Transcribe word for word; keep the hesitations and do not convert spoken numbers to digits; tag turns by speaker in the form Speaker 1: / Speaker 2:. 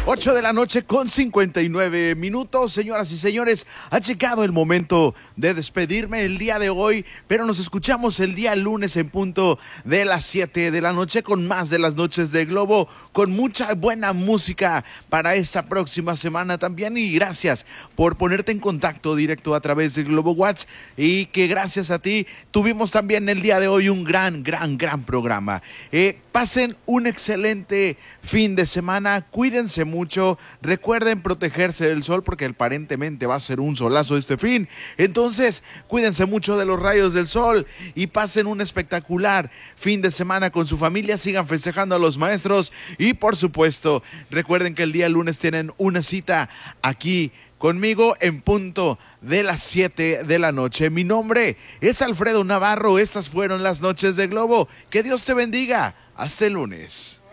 Speaker 1: ocho de la noche con cincuenta y nueve minutos, señoras y señores. Ha llegado el momento de despedirme el día de hoy, pero nos escuchamos el día lunes en punto de las siete de la noche con más de las noches de Globo, con mucha buena música para esta próxima semana también. Y gracias por ponerte en contacto directo a través de Globo Watts, y que gracias a ti tuvimos también el día de hoy un gran, gran, gran programa. Eh, pasen un excelente fin de semana, cuídense mucho, recuerden protegerse del sol porque aparentemente va a ser un solazo este fin. Entonces, cuídense mucho de los rayos del sol y pasen un espectacular fin de semana con su familia. Sigan festejando a los maestros y, por supuesto, recuerden que el día lunes tienen una cita aquí conmigo en punto de las siete de la noche. Mi nombre es Alfredo Navarro. Estas fueron las noches de Globo. Que Dios te bendiga. Hasta el lunes.